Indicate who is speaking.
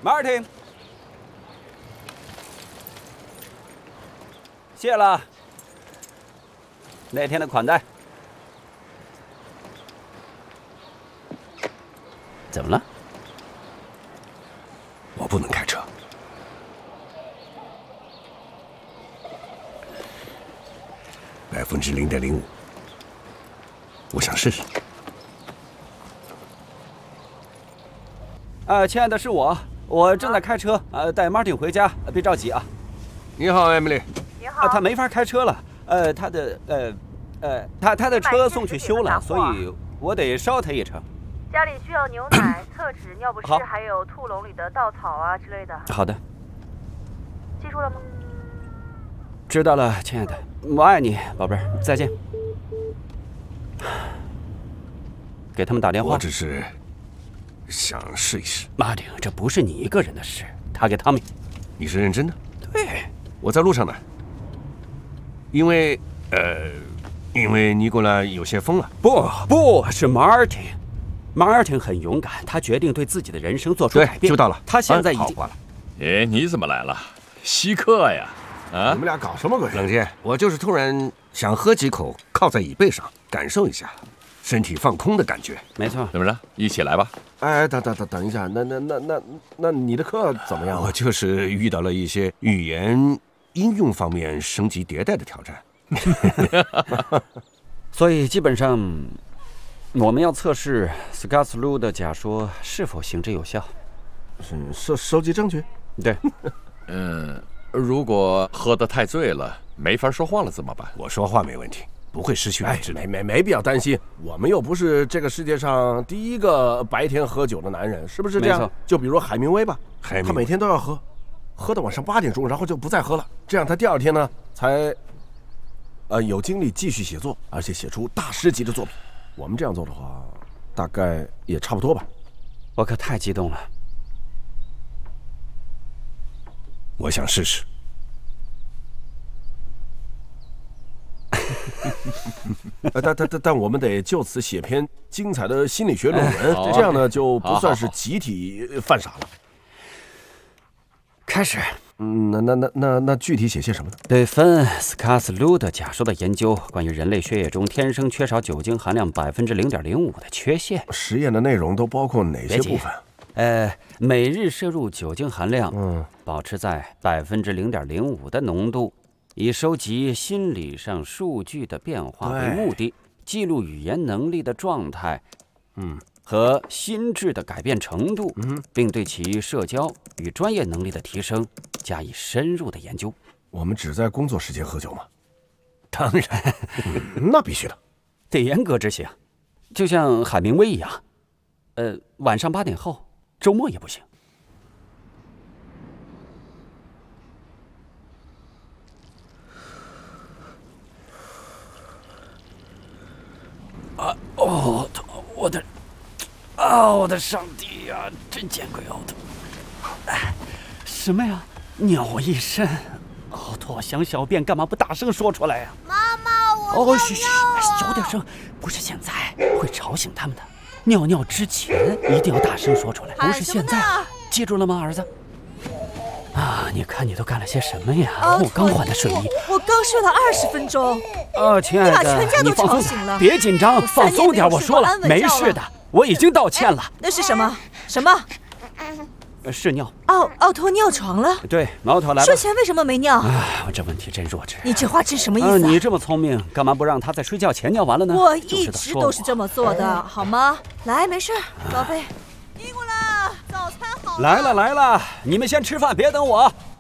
Speaker 1: Martin， 谢了。那天的款待。怎么了？
Speaker 2: 我不能开车。0.05%，我想试试。
Speaker 1: 亲爱的，是我正在开车，带 Martin 回家，别着急啊。
Speaker 2: 你好 ，Emily。
Speaker 3: 你好。
Speaker 1: 他没法开车了，他的车送去修了，所以我得捎他一程。
Speaker 3: 家里需要牛奶、厕纸、尿不湿，还有兔笼里的稻草啊之类的。
Speaker 1: 好的。
Speaker 3: 记住了吗？
Speaker 1: 知道了，亲爱的，我爱你，宝贝儿，再见。给他们打电话。
Speaker 2: 我只是想试一试。
Speaker 1: 马丁，这不是你一个人的事，打给汤米。
Speaker 2: 你是认真的？
Speaker 1: 对，
Speaker 2: 我在路上呢。因为尼古拉有些疯了。
Speaker 1: 不是 Martin 很勇敢，他决定对自己的人生做出改变。
Speaker 2: 就到了，
Speaker 1: 他现在已经。
Speaker 2: 好了。
Speaker 4: 哎，你怎么来了？稀客呀！啊！
Speaker 2: 你们俩搞什么鬼？冷静，我就是突然想喝几口，靠在椅背上，感受一下身体放空的感觉。
Speaker 1: 没错。
Speaker 4: 怎么着？一起来吧。
Speaker 2: 哎，等一下，那你的课怎么样？我就是遇到了一些语言应用方面升级迭代的挑战。
Speaker 1: 所以基本上，我们要测试 Scarslu 的假说是否行之有效。
Speaker 2: 是收集证据？
Speaker 1: 对。
Speaker 4: 如果喝得太醉了，没法说话了怎么办？
Speaker 2: 我说话没问题，不会失去理智。
Speaker 5: 没必要担心，我们又不是这个世界上第一个白天喝酒的男人，是不是这样？
Speaker 1: 没错。
Speaker 5: 就比如海明威吧，他每天都要喝到晚上8点钟，然后就不再喝了，这样他第二天呢才有精力继续写作，而且写出大师级的作品。我们这样做的话，大概也差不多吧。
Speaker 1: 我可太激动了。
Speaker 2: 我想试试。
Speaker 5: 但我们得就此写篇精彩的心理学论文，这样呢就不算是集体犯傻了。
Speaker 1: 开始。
Speaker 5: 那具体写些什么呢？
Speaker 1: 得分 Scarslu 的假说的研究，关于人类血液中天生缺少酒精含量0.05%的缺陷。
Speaker 5: 实验的内容都包括哪些部分？
Speaker 1: 每日摄入酒精含量，保持在0.05%的浓度，以收集心理上数据的变化为目的，记录语言能力的状态，和心智的改变程度，并对其社交与专业能力的提升加以深入的研究。
Speaker 5: 我们只在工作时间喝酒吗？
Speaker 1: 当然，
Speaker 5: 那必须的，
Speaker 1: 得严格执行，就像海明威一样，晚上8点后。周末也不行。我的上帝呀，真见鬼呕吐！什么呀？尿一身，呕吐想小便，干嘛不大声说出来呀？
Speaker 6: 妈妈，我
Speaker 1: 嘘，小点声，不是现在，会吵醒他们的。尿尿之前一定要大声说出来，不是现在，记住了吗，儿子？你看你都干了些什么呀？我刚换的睡衣，
Speaker 6: 我刚睡了20分钟。
Speaker 1: 亲爱的，
Speaker 6: 你把全家都吵醒了，
Speaker 1: 别紧张，放松点。我说了，没事的，我已经道歉了。
Speaker 6: 那是什么？什么？
Speaker 1: 是尿。
Speaker 6: 奥托尿床了？
Speaker 1: 对，毛头来吧。
Speaker 6: 睡前为什么没尿？
Speaker 1: 我这问题真弱智。
Speaker 6: 你这话是什么意思？
Speaker 1: 你这么聪明，干嘛不让他在睡觉前尿完了呢？
Speaker 6: 我一直都是这么做的，好吗？来，没事，宝贝。尼古拉，早餐好了。
Speaker 1: 来了，你们先吃饭，别等我。